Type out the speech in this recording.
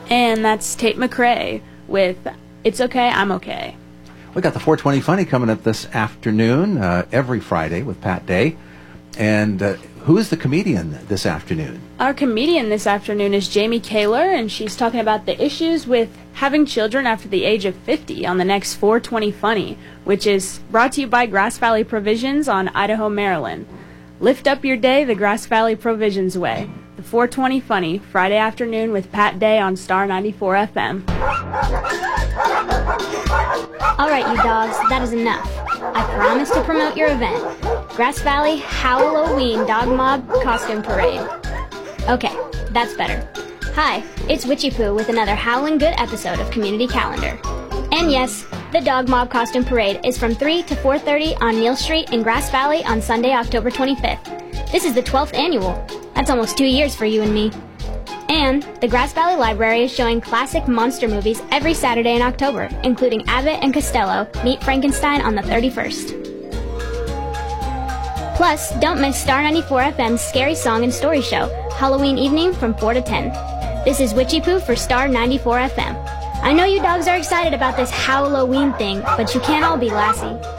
And that's Tate McRae with It's Okay, I'm Okay. We got the 420 Funny coming up this afternoon, every Friday with Pat Day. And who is the comedian this afternoon? Our comedian this afternoon is Jamie Kaler, and she's talking about the issues with having children after the age of 50 on the next 420 Funny, which is brought to you by Grass Valley Provisions on Idaho, Maryland. Lift up your day the Grass Valley Provisions way. The 420 Funny, Friday afternoon with Pat Day on Star 94 FM. All right, you dogs, that is enough. I promise to promote your event. Grass Valley Halloween Dog Mob Costume Parade. Okay, that's better. Hi, it's Witchy Poo with another howling good episode of Community Calendar. And yes, the Dog Mob Costume Parade is from 3 to 4:30 on Neal Street in Grass Valley on Sunday, October 25th. This is the 12th annual. That's almost 2 years for you and me. And the Grass Valley Library is showing classic monster movies every Saturday in October, including Abbott and Costello Meet Frankenstein on the 31st. Plus, don't miss Star 94 FM's Scary Song and Story Show, Halloween evening from 4 to 10. This is Witchy Poo for Star 94 FM. I know you dogs are excited about this Halloween thing, but you can't all be Lassie.